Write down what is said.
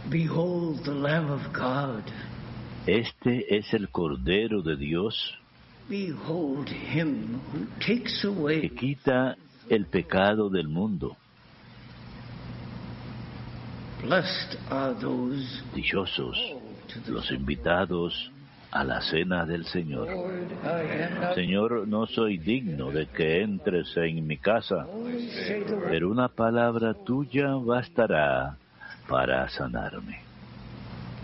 Behold the Lamb of God. Este es el Cordero de Dios Behold him who takes away. que quita el pecado del mundo. Blessed are those Dichosos called to the los invitados a la cena del Señor. Lord, I am not. Señor, no soy digno de que entres en mi casa, Only say the word. pero una palabra tuya bastará para sanarme.